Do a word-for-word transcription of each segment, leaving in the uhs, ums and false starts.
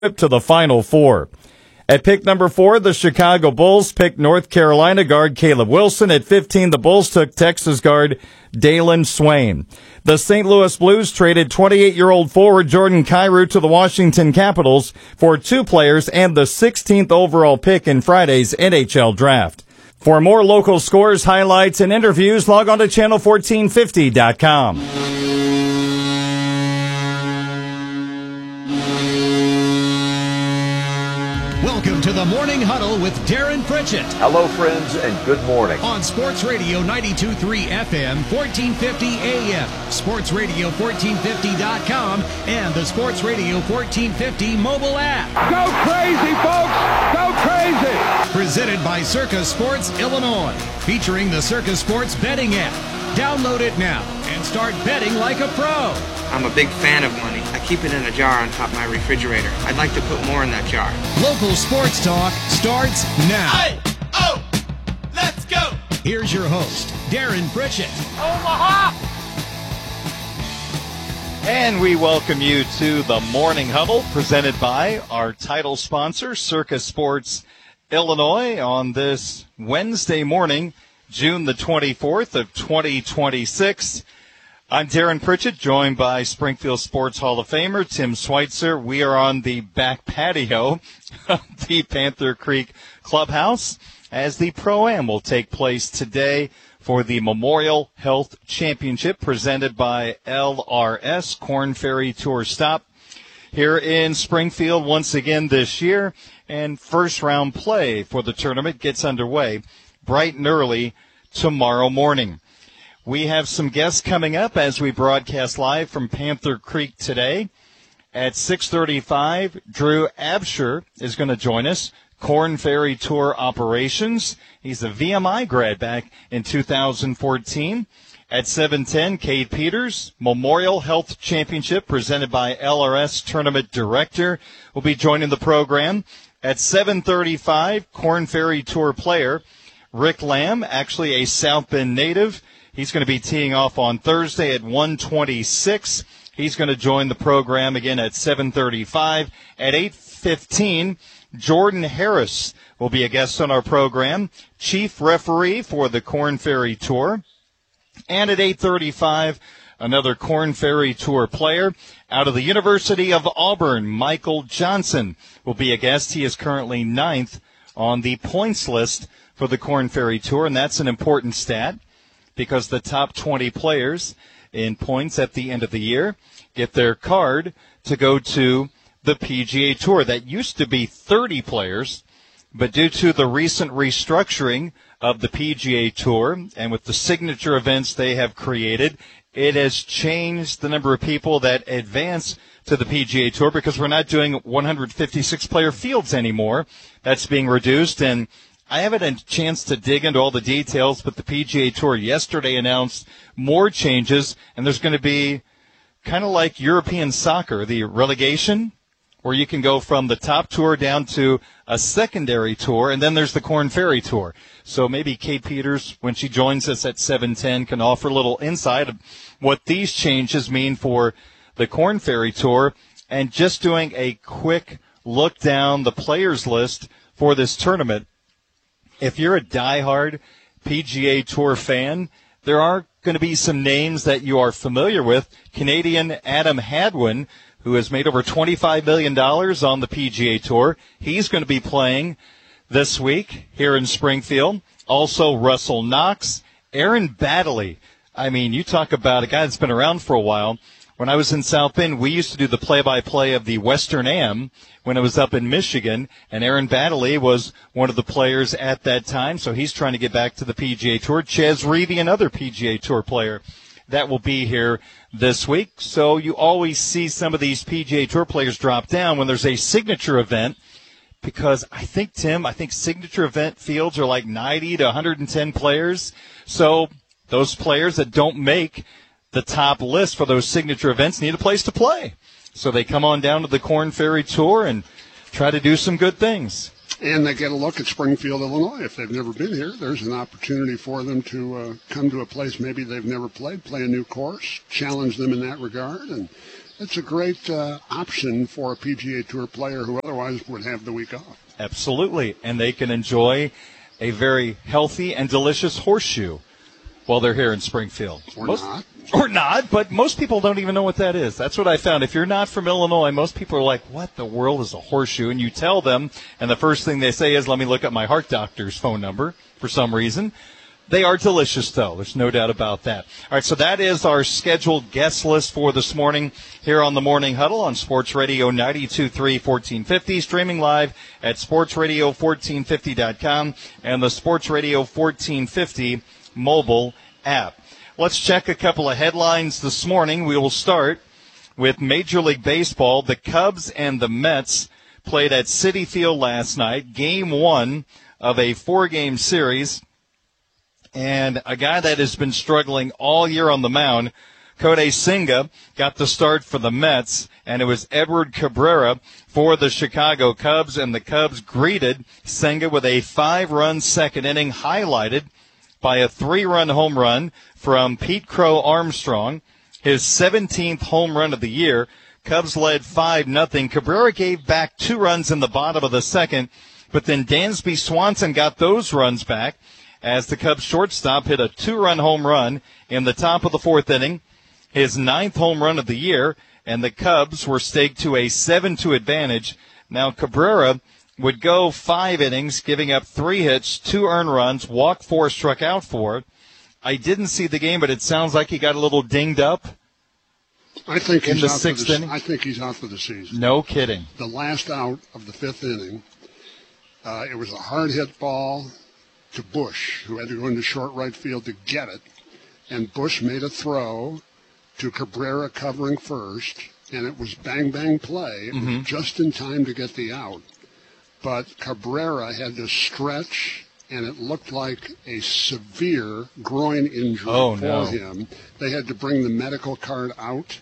to the Final Four. At pick number four, the Chicago Bulls picked North Carolina guard Caleb Wilson. At fifteen, the Bulls took Texas guard Dalen Swain. The Saint Louis Blues traded twenty-eight-year-old forward Jordan Kyrou to the Washington Capitals for two players and the sixteenth overall pick in Friday's N H L draft. For more local scores, highlights, and interviews, log on to channel fourteen fifty dot com. Welcome to the Morning Huddle with Darren Pritchett. Hello, friends, and good morning. On Sports Radio ninety-two point three F M, fourteen fifty A M, Sports Radio fourteen fifty dot com, and the Sports Radio fourteen fifty mobile app. Go crazy, folks! Go crazy! Presented by Circa Sports Illinois, featuring the Circa Sports betting app. Download it now and start betting like a pro. I'm a big fan of money. I keep it in a jar on top of my refrigerator. I'd like to put more in that jar. Local sports talk starts now. Hey, oh, let's go. Here's your host, Darren Pritchett. Omaha! And we welcome you to the Morning Huddle, presented by our title sponsor, Circa Sports Illinois, on this Wednesday morning, June the twenty-fourth of twenty twenty-six. I'm Darren Pritchett, joined by Springfield Sports Hall of Famer Tim Schweitzer. We are on the back patio of the Panther Creek Clubhouse as the Pro-Am will take place today for the Memorial Health Championship presented by L R S Corn Ferry Tour Stop here in Springfield once again this year. And first round play for the tournament gets underway bright and early tomorrow morning. We have some guests coming up as we broadcast live from Panther Creek today. At six thirty-five, Drew Absher is going to join us, Corn Ferry Tour Operations. He's a V M I grad back in two thousand fourteen. At seven ten, Cade Peters, Memorial Health Championship presented by L R S Tournament Director, will be joining the program. At seven thirty-five, Corn Ferry Tour player Rick Lamb, actually a South Bend native. He's going to be teeing off on Thursday at one twenty-six. He's going to join the program again at seven thirty-five. At eight fifteen, Jordan Harris will be a guest on our program, chief referee for the Corn Ferry Tour. And at eight thirty-five, another Corn Ferry Tour player out of the University of Auburn, Michael Johnson, will be a guest. He is currently ninth on the points list for the Corn Ferry Tour, and that's an important stat, because the top twenty players in points at the end of the year get their card to go to the P G A Tour. That used to be thirty players, but due to the recent restructuring of the P G A Tour and with the signature events they have created, it has changed the number of people that advance to the P G A Tour, because we're not doing one hundred fifty-six player fields anymore. That's being reduced, and I haven't had a chance to dig into all the details, but the P G A Tour yesterday announced more changes, and there's going to be kind of like European soccer, the relegation, where you can go from the top tour down to a secondary tour, and then there's the Corn Ferry Tour. So maybe Kate Peters, when she joins us at seven ten, can offer a little insight of what these changes mean for the Corn Ferry Tour. And just doing a quick look down the players list for this tournament, if you're a diehard P G A Tour fan, there are going to be some names that you are familiar with. Canadian Adam Hadwin, who has made over twenty-five million dollars on the P G A Tour. He's going to be playing this week here in Springfield. Also, Russell Knox, Aaron Baddeley. I mean, you talk about a guy that's been around for a while. When I was in South Bend, we used to do the play-by-play of the Western Am when I was up in Michigan, and Aaron Baddeley was one of the players at that time, so he's trying to get back to the P G A Tour. Ches Reavie, another P G A Tour player that will be here this week. So you always see some of these P G A Tour players drop down when there's a signature event, because I think, Tim, I think signature event fields are like ninety to one hundred ten players. So those players that don't make the top list for those signature events need a place to play. So they come on down to the Corn Ferry Tour and try to do some good things. And they get a look at Springfield, Illinois. If they've never been here, there's an opportunity for them to uh, come to a place maybe they've never played, play a new course, challenge them in that regard. And it's a great uh, option for a P G A Tour player who otherwise would have the week off. Absolutely, and they can enjoy a very healthy and delicious horseshoe while they're here in Springfield. Or most, not. Or not, but most people don't even know what that is. That's what I found. If you're not from Illinois, most people are like, what the world is a horseshoe? And you tell them, and the first thing they say is, let me look up my heart doctor's phone number for some reason. They are delicious, though. There's no doubt about that. All right, so that is our scheduled guest list for this morning here on the Morning Huddle on Sports Radio ninety-two point three, fourteen fifty, streaming live at sports radio fourteen fifty dot com and the Sports Radio fourteen fifty mobile app. Let's check a couple of headlines this morning. We will start with Major League Baseball. The Cubs and the Mets played at Citi Field last night, game one of a four-game series. And a guy that has been struggling all year on the mound, Kodai Senga, got the start for the Mets, and it was Edward Cabrera for the Chicago Cubs, and the Cubs greeted Senga with a five-run second inning, highlighted by a three-run home run from Pete Crow Armstrong, his seventeenth home run of the year. Cubs led five nothing. Cabrera gave back two runs in the bottom of the second, but then Dansby Swanson got those runs back as the Cubs shortstop hit a two-run home run in the top of the fourth inning, his ninth home run of the year, and the Cubs were staked to a seven two advantage. Now Cabrera would go five innings, giving up three hits, two earned runs, walked four, struck out four. I didn't see the game, but it sounds like he got a little dinged up. I think in he's the out sixth for the, inning. I think he's out for the season. No kidding. The last out of the fifth inning, uh, it was a hard hit ball to Bush, who had to go into short right field to get it, and Bush made a throw to Cabrera covering first, and it was bang bang play. It mm-hmm. was just in time to get the out, but Cabrera had to stretch, and it looked like a severe groin injury oh, for no. him. They had to bring the medical cart out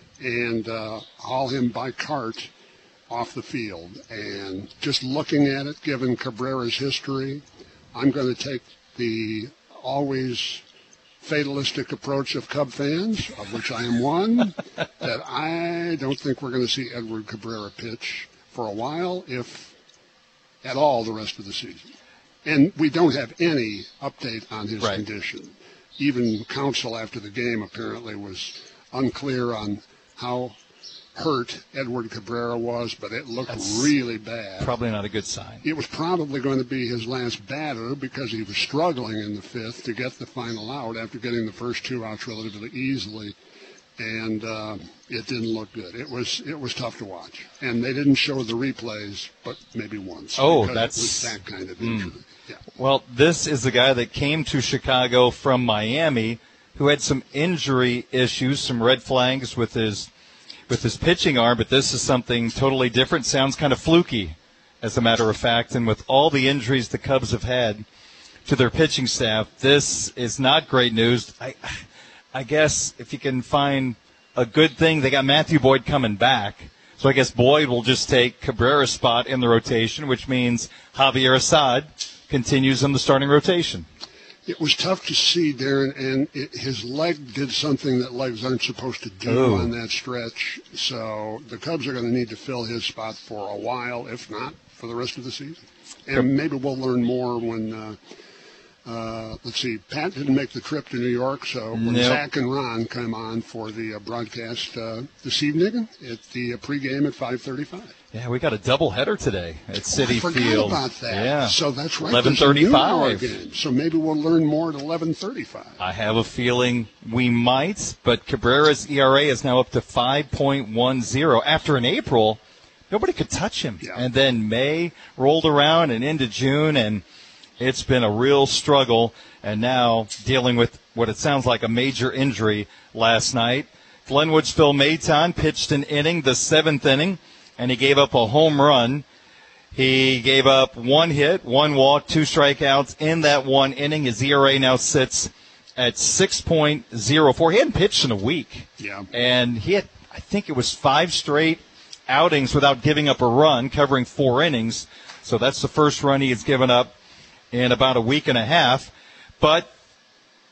and uh, haul him by cart off the field. And just looking at it, given Cabrera's history, I'm going to take the always fatalistic approach of Cub fans, of which I am one, that I don't think we're going to see Edward Cabrera pitch for a while, if at all, the rest of the season. And we don't have any update on his right. condition. Even counsel after the game apparently was unclear on how hurt Edward Cabrera was, but it looked That's really bad. Probably not a good sign. It was probably going to be his last batter because he was struggling in the fifth to get the final out after getting the first two outs relatively easily, and uh, it didn't look good. It was it was tough to watch, and they didn't show the replays, but maybe once. Oh, because that's it was that kind of injury. Mm. Yeah. Well, this is the guy that came to Chicago from Miami, who had some injury issues, some red flags with his. with his pitching arm, but this is something totally different. Sounds kind of fluky, as a matter of fact. And with all the injuries the Cubs have had to their pitching staff, this is not great news. I, I guess if you can find a good thing, they got Matthew Boyd coming back. So I guess Boyd will just take Cabrera's spot in the rotation, which means Javier Assad continues in the starting rotation. It was tough to see, Darren, and it, his leg did something that legs aren't supposed to do Ooh. on that stretch. So the Cubs are going to need to fill his spot for a while, if not for the rest of the season. And maybe we'll learn more when, uh, uh, let's see, Pat didn't make the trip to New York, so when nope. Zach and Ron come on for the uh, broadcast uh, this evening at the uh, pregame at five thirty-five. Yeah, we got a doubleheader today at Citi I forgot Field. about that. Yeah. So that's right. eleven thirty-five. Game. So maybe we'll learn more at eleven thirty-five. I have a feeling we might, but Cabrera's E R A is now up to five point one oh. After in April, nobody could touch him. Yeah. And then May rolled around and into June, and it's been a real struggle. And now dealing with what it sounds like a major injury last night. Glenwood's Phil Maton pitched an inning, the seventh inning, and he gave up a home run. He gave up one hit, one walk, two strikeouts in that one inning. His E R A now sits at six point oh four. He hadn't pitched in a week. Yeah. And he had, I think it was five straight outings without giving up a run, covering four innings. So that's the first run he has given up in about a week and a half. But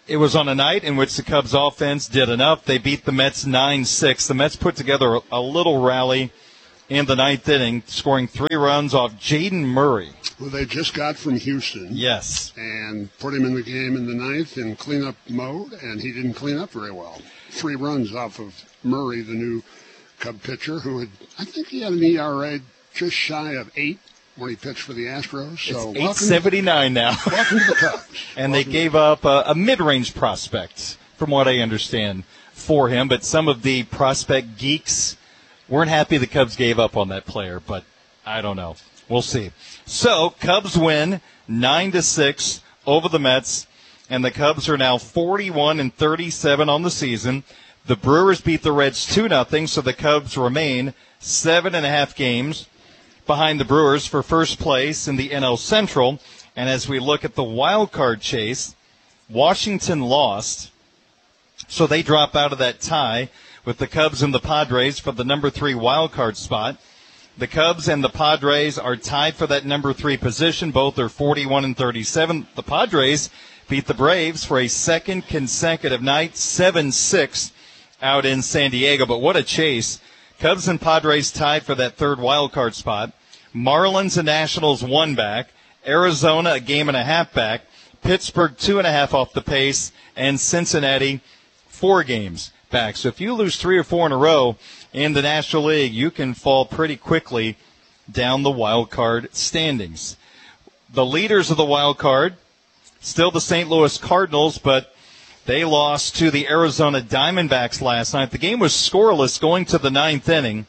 it was on a night in which the Cubs offense did enough. They beat the Mets nine six. The Mets put together a little rally in the ninth inning, scoring three runs off Jaden Murray. Who they just got from Houston. Yes. And put him in the game in the ninth in cleanup mode, and he didn't clean up very well. Three runs off of Murray, the new Cub pitcher, who had, I think he had an E R A just shy of eight when he pitched for the Astros. So it's eight seventy-nine now. Welcome to the Cubs. And welcome they gave up a, a mid-range prospect, from what I understand, for him. But some of the prospect geeks weren't happy the Cubs gave up on that player, but I don't know. We'll see. So, Cubs win nine to six over the Mets, and the Cubs are now forty-one and thirty-seven on the season. The Brewers beat the Reds two nothing, so the Cubs remain seven and a half games behind the Brewers for first place in the N L Central. And as we look at the wild card chase, Washington lost, so they drop out of that tie with the Cubs and the Padres for the number three wild card spot. The Cubs and the Padres are tied for that number three position. Both are forty-one and thirty-seven. The Padres beat the Braves for a second consecutive night, seven six out in San Diego. But what a chase. Cubs and Padres tied for that third wild card spot. Marlins and Nationals one back. Arizona a game and a half back. Pittsburgh two and a half off the pace. And Cincinnati four games back. So if you lose three or four in a row in the National League, you can fall pretty quickly down the wild card standings. The leaders of the wild card, still the Saint Louis Cardinals, but they lost to the Arizona Diamondbacks last night. The game was scoreless going to the ninth inning,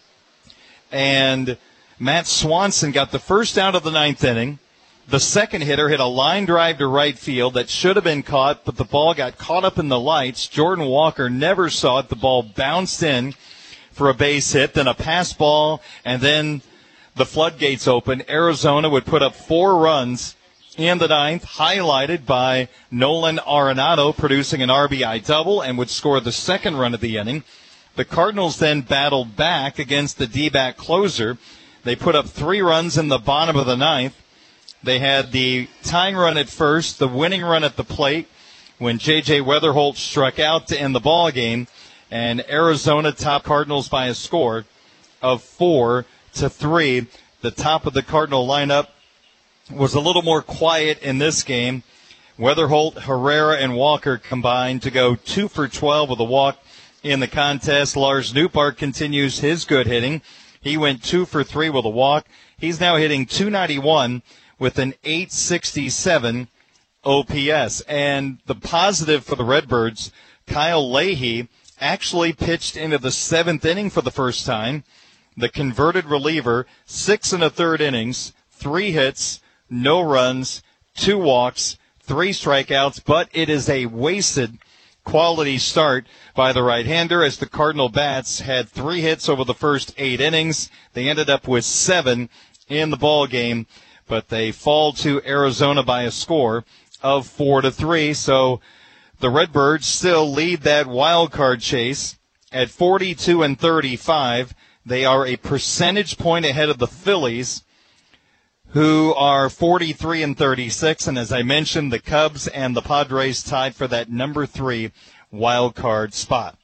and Matt Swanson got the first out of the ninth inning. The second hitter hit a line drive to right field that should have been caught, but the ball got caught up in the lights. Jordan Walker never saw it. The ball bounced in for a base hit, then a pass ball, and then the floodgates open. Arizona would put up four runs in the ninth, highlighted by Nolan Arenado producing an R B I double, and would score the second run of the inning. The Cardinals then battled back against the D-back closer. They put up three runs in the bottom of the ninth. They had the tying run at first, the winning run at the plate when J J Weatherholt struck out to end the ball game, and Arizona topped Cardinals by a score of four to three. The top of the Cardinal lineup was a little more quiet in this game. Weatherholt, Herrera, and Walker combined to go two for twelve with a walk in the contest. Lars Nootbaar continues his good hitting. He went two for three with a walk. He's now hitting two ninety-one with an eight sixty-seven O P S. And the positive for the Redbirds, Kyle Leahy actually pitched into the seventh inning for the first time. The converted reliever, six and a third innings, three hits, no runs, two walks, three strikeouts, but it is a wasted quality start by the right-hander as the Cardinal bats had three hits over the first eight innings. They ended up with seven in the ball game, but they fall to Arizona by a score of four to three. So the Redbirds still lead that wild card chase at forty-two and thirty-five. They are a percentage point ahead of the Phillies, who are forty-three and thirty-six. And as I mentioned, the Cubs and the Padres tied for that number three wild card spot.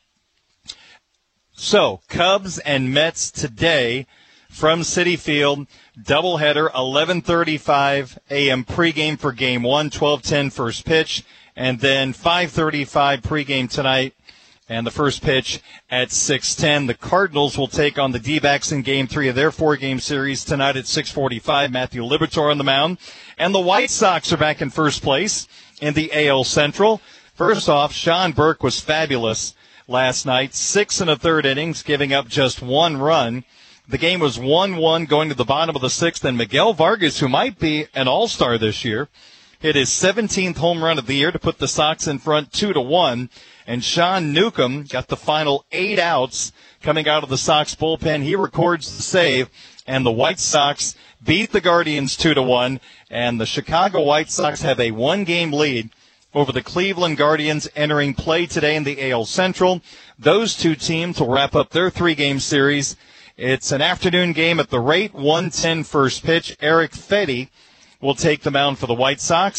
So Cubs and Mets today from Citi Field, doubleheader, eleven thirty-five a.m. pregame for game one, twelve ten first pitch, and then five thirty-five pregame tonight, and the first pitch at six ten. The Cardinals will take on the D-backs in game three of their four-game series tonight at six forty-five. Matthew Liberatore on the mound. And the White Sox are back in first place in the A L Central. First off, Sean Burke was fabulous last night. Six and a third innings, giving up just one run. The game was one one going to the bottom of the sixth, and Miguel Vargas, who might be an all-star this year, hit his seventeenth home run of the year to put the Sox in front two to one. And Sean Newcomb got the final eight outs coming out of the Sox bullpen. He records the save, and the White Sox beat the Guardians two to one. And the Chicago White Sox have a one-game lead over the Cleveland Guardians entering play today in the A L Central. Those two teams will wrap up their three-game series. It's an afternoon game at the rate, one ten first pitch. Eric Fedde will take the mound for the White Sox.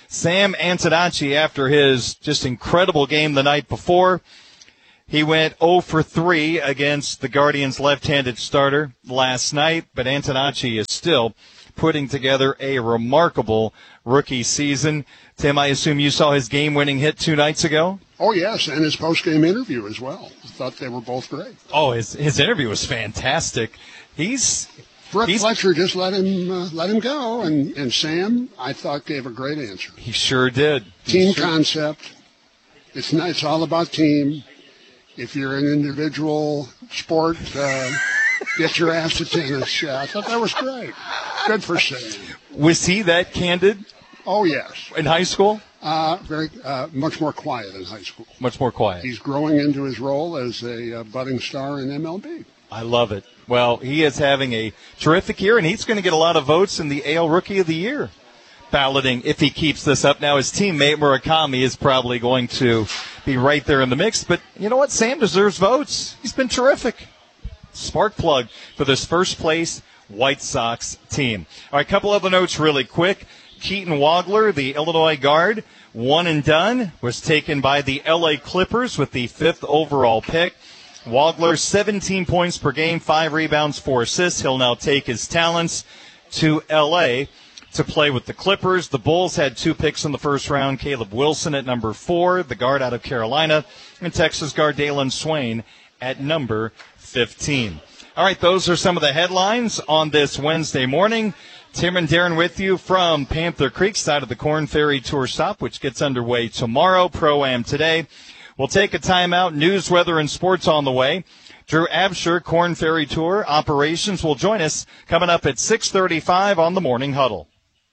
Sam Antonacci, after his just incredible game the night before, he went oh for three against the Guardians' left-handed starter last night, but Antonacci is still putting together a remarkable rookie season. Tim, I assume you saw his game-winning hit two nights ago? Oh, yes, and his post-game interview as well. I thought they were both great. Oh, his his interview was fantastic. He's Brett he's, Fletcher just let him uh, let him go, and, and Sam, I thought, gave a great answer. He sure did. He Team sure. concept. It's not, it's all about team. If you're an individual sport, uh, get your ass to tennis. Yeah, I thought that was great. Good for Sam. Was he that candid? Oh, yes. In high school? Uh, very uh, much more quiet in high school. Much more quiet. He's growing into his role as a uh, budding star in M L B. I love it. Well, he is having a terrific year, and he's going to get a lot of votes in the A L Rookie of the Year balloting if he keeps this up. Now, his teammate Murakami is probably going to be right there in the mix, but you know what? Sam deserves votes. He's been terrific. Spark plug for this first place White Sox team. All right, a couple other notes really quick. Keaton Wagler, the Illinois guard, one and done, was taken by the L A Clippers with the fifth overall pick. Wagler, seventeen points per game, five rebounds, four assists. He'll now take his talents to L A to play with the Clippers. The Bulls had two picks in the first round, Caleb Wilson at number four, the guard out of Carolina, and Texas guard Dalen Swain at number fifteen. All right, those are some of the headlines on this Wednesday morning. Tim and Darren with you from Panther Creek, side of the Corn Ferry Tour Stop, which gets underway tomorrow, Pro-Am today. We'll take a timeout, news, weather, and sports on the way. Drew Absher, Corn Ferry Tour Operations, will join us coming up at six thirty-five on the Morning Huddle.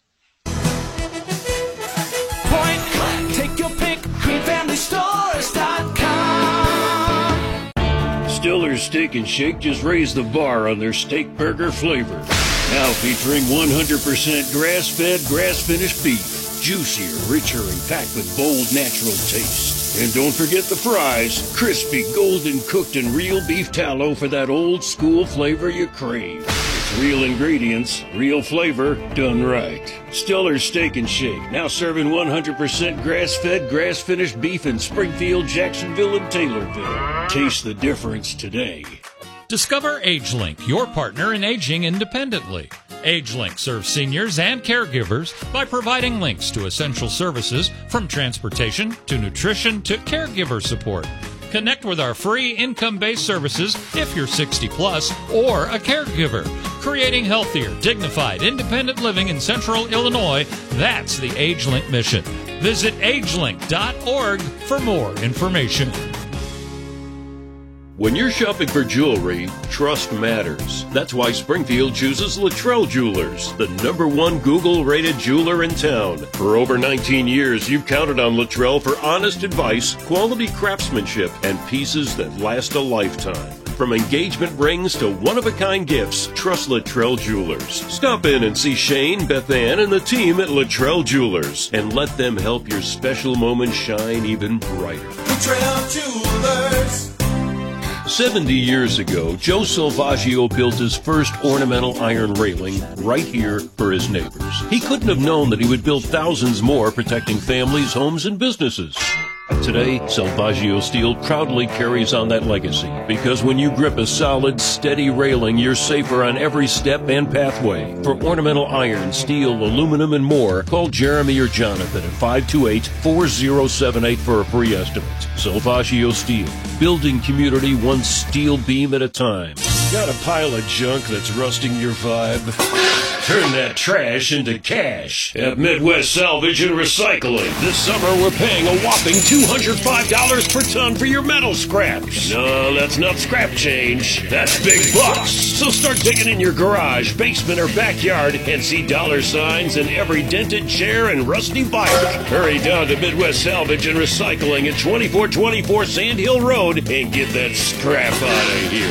Point, take your pick, green family stores dot com. Stiller's Steak and Shake just raised the bar on their steak burger flavor. Now featuring one hundred percent grass-fed, grass-finished beef. Juicier, richer, and packed with bold, natural taste. And don't forget the fries. Crispy, golden cooked, and real beef tallow for that old-school flavor you crave. It's real ingredients, real flavor, done right. Stiller's Steak and Shake, now serving one hundred percent grass-fed, grass-finished beef in Springfield, Jacksonville, and Taylorville. Taste the difference today. Discover AgeLink, your partner in aging independently. AgeLink serves seniors and caregivers by providing links to essential services from transportation to nutrition to caregiver support. Connect with our free income-based services if you're sixty plus or a caregiver. Creating healthier, dignified, independent living in Central Illinois, that's the AgeLink mission. Visit agelink dot org for more information. When you're shopping for jewelry, trust matters. That's why Springfield chooses Luttrell Jewelers, the number one Google-rated jeweler in town. For over nineteen years, you've counted on Luttrell for honest advice, quality craftsmanship, and pieces that last a lifetime. From engagement rings to one-of-a-kind gifts, trust Luttrell Jewelers. Stop in and see Shane, Beth Ann, and the team at Luttrell Jewelers, and let them help your special moments shine even brighter. Luttrell Jewelers. Seventy years ago, Joe Salvaggio built his first ornamental iron railing right here for his neighbors. He couldn't have known that he would build thousands more protecting families, homes, and businesses. Today, Salvaggio Steel proudly carries on that legacy because when you grip a solid, steady railing, you're safer on every step and pathway. For ornamental iron, steel, aluminum, and more, call Jeremy or Jonathan at five two eight, four zero seven eight for a free estimate. Salvaggio Steel, building community one steel beam at a time. Got a pile of junk that's rusting your vibe? Turn that trash into cash at Midwest Salvage and Recycling. This summer, we're paying a whopping two hundred five dollars per ton for your metal scraps. No, that's not scrap change. That's big bucks. So start digging in your garage, basement, or backyard and see dollar signs in every dented chair and rusty bike. Hurry down to Midwest Salvage and Recycling at twenty-four twenty-four Sand Hill Road and get that scrap out of here.